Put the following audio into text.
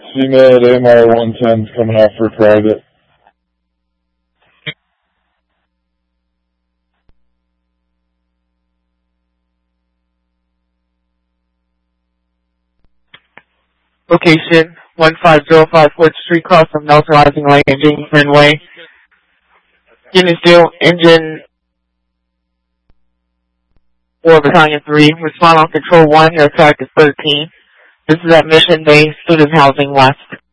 CMed AMR 110's coming out for private. Location 15054th Street, cross from Nelson Rising Lane and James Way. Unit still, engine 4 Battalion 3. Respond on Control 1, your attack is 13. This is at Mission Bay, Student Housing West.